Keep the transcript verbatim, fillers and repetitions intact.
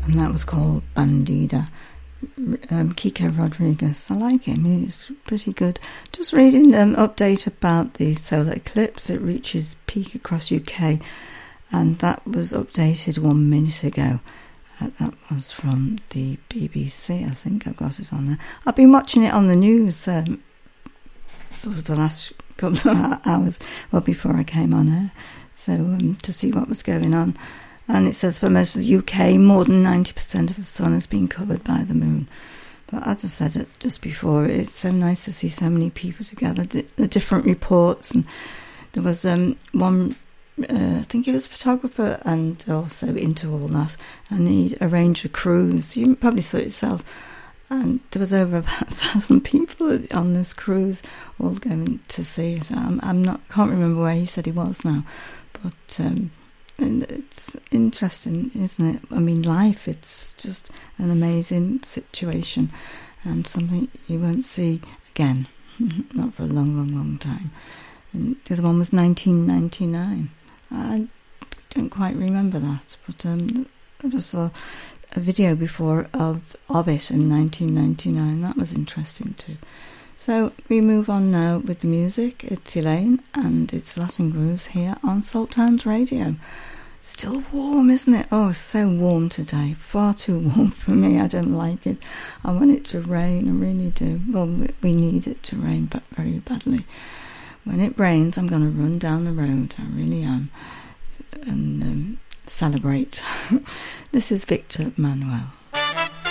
and that was called Bandida. Um, Kiko Rodriguez, I like him, he's pretty good. Just reading an um, update about the solar eclipse. It reaches peak across U K, and that was updated one minute ago. Uh, that was from the B B C, I think I've got it on there. I've been watching it on the news um, sort of the last couple of hours, well, before I came on air, so um, to see what was going on. And it says for most of the U K, more than ninety percent of the sun has been covered by the moon. But as I said it just before, it's so nice to see so many people together, the different reports. And there was um, one, uh, I think he was a photographer and also into all that, and he arranged a cruise. You probably saw it yourself. And there was over about a thousand people on this cruise, all going to see it. I'm, I'm not, can't remember where he said he was now, but... Um, And it's interesting, isn't it? I mean, life, it's just an amazing situation and something you won't see again, not for a long, long, long time. And the other one was nineteen ninety-nine. I don't quite remember that, but um, I just saw a video before of, of it in nineteen ninety-nine. That was interesting too. So we move on now with the music. It's Elaine and it's Latin Grooves here on Salthands Radio. Still warm, isn't it? Oh, so warm today. Far too warm for me. I don't like it. I want it to rain. I really do. Well, we need it to rain, but very badly. When it rains, I'm going to run down the road. I really am. And um, celebrate. This is Victor Manuel.